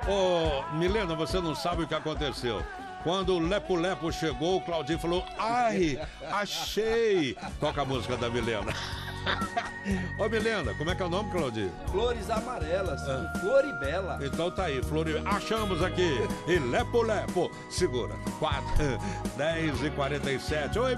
Ô, Milena, você não sabe o que aconteceu. Quando o Lepo Lepo chegou, o Claudinho falou: ai, achei. Toca a música da Milena. Ô, Milena, como é que é o nome, Claudinho? Flores amarelas, Floribela. Então tá aí, Floribela. Achamos aqui. E Lepo Lepo. Segura. 10h47. Oi,